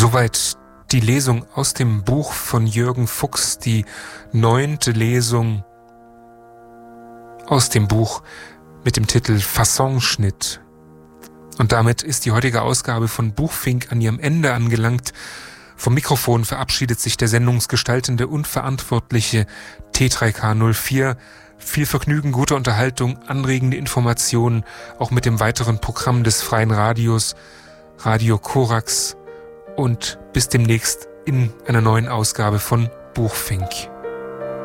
Soweit die Lesung aus dem Buch von Jürgen Fuchs, die 9. Lesung aus dem Buch mit dem Titel Fassonschnitt. Und damit ist die heutige Ausgabe von Buchfink an ihrem Ende angelangt. Vom Mikrofon verabschiedet sich der sendungsgestaltende und verantwortliche T3K04. Viel Vergnügen, gute Unterhaltung, anregende Informationen, auch mit dem weiteren Programm des Freien Radios, Radio Korax. Und bis demnächst in einer neuen Ausgabe von Buchfink.